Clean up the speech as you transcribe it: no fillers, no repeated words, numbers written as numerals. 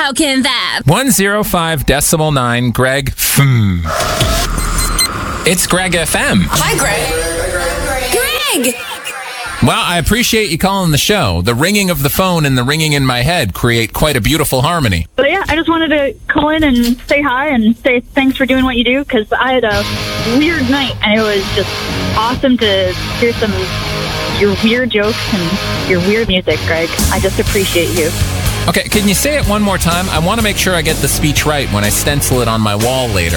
How can that? 105.9 Greg FM. It's Greg FM. Hi, Greg. Well, I appreciate you calling the show. The ringing of the phone and the ringing in my head create quite a beautiful harmony. But yeah, I just wanted to call in and say hi and say thanks for doing what you do, because I had a weird night and it was just awesome to hear some of your weird jokes and your weird music, Greg. I just appreciate you. Okay, can you say it one more time? I want to make sure I get the speech right when I stencil it on my wall later.